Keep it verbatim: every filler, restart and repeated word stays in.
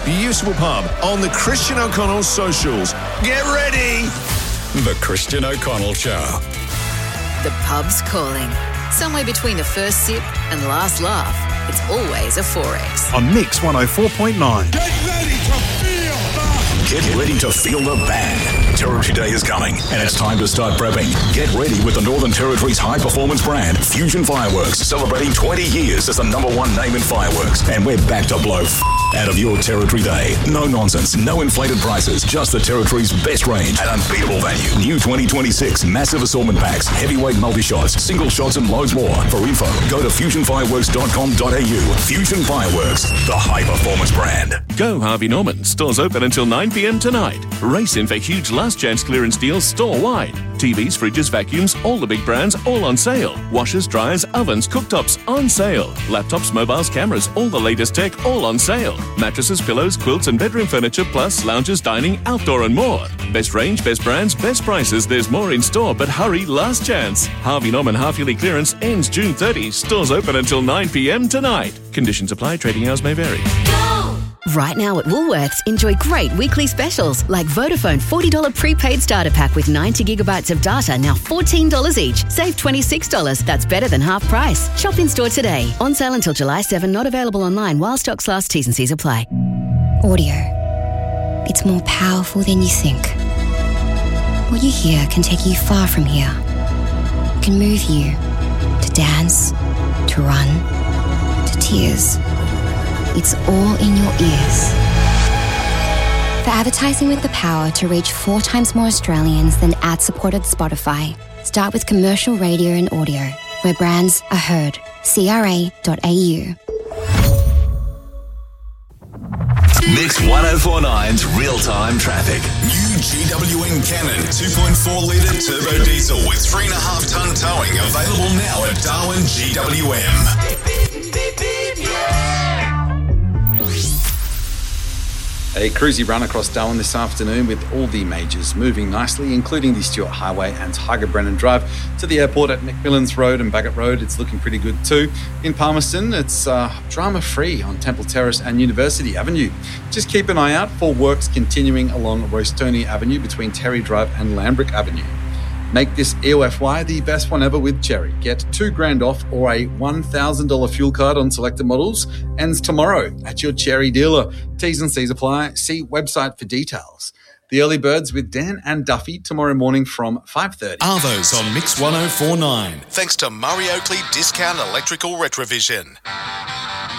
Beautiful pub on the Christian O'Connell socials. Get ready! The Christian O'Connell Show. The pub's calling. Somewhere between the first sip and last laugh, it's always a four X. On Mix one oh four point nine. Get ready to feel the... Get ready to feel the bang. Territory Day is coming, and it's time to start prepping. Get ready with the Northern Territory's high-performance brand, Fusion Fireworks, celebrating twenty years as the number one name in fireworks. And we're back to blow f- out of your Territory Day. No nonsense, no inflated prices, just the Territory's best range at unbeatable value. New twenty twenty-six massive assortment packs, heavyweight multi-shots, single shots, and loads more. For info, go to fusion fireworks dot com dot a u. Fusion Fireworks, the high-performance brand. Go Harvey Norman. Stores open until nine p.m. tonight. Race in for huge last chance clearance deals store-wide. T Vs, fridges, vacuums, all the big brands, all on sale. Washers, dryers, ovens, cooktops, on sale. Laptops, mobiles, cameras, all the latest tech, all on sale. Mattresses, pillows, quilts and bedroom furniture, plus lounges, dining, outdoor and more. Best range, best brands, best prices. There's more in store, but hurry, last chance. Harvey Norman half-yearly clearance ends June thirtieth. Stores open until nine p.m. tonight. Conditions apply. Trading hours may vary. Right now at Woolworths, enjoy great weekly specials like Vodafone forty dollars prepaid starter pack with ninety gigabytes of data, now fourteen dollars each. Save twenty-six dollars. That's better than half price. Shop in store today. On sale until July seventh, not available online while stocks last. T's and C's apply. Audio. It's more powerful than you think. What you hear can take you far from here. It can move you to dance, to run, to tears. It's all in your ears. For advertising with the power to reach four times more Australians than ad-supported Spotify, start with commercial radio and audio, where brands are heard. C R A dot A U. Mix ten forty-nine's real-time traffic. New G W M Cannon two point four litre turbo diesel with three point five tonne towing available now at Darwin G W M. A cruisy run across Darwin this afternoon with all the majors moving nicely, including the Stewart Highway and Tiger Brennan Drive to the airport at McMillan's Road and Bagot Road. It's looking pretty good too. In Palmerston, it's uh, drama-free on Temple Terrace and University Avenue. Just keep an eye out for works continuing along Roystoni Avenue between Terry Drive and Lambrick Avenue. Make this E O F Y the best one ever with Cherry. Get two grand off or a one thousand dollars fuel card on selected models. Ends tomorrow at your Cherry dealer. T's and C's apply. See website for details. The early birds with Dan and Duffy tomorrow morning from five thirty. Arvo's on Mix ten forty-nine. Thanks to Murray Oakley Discount Electrical Retrovision.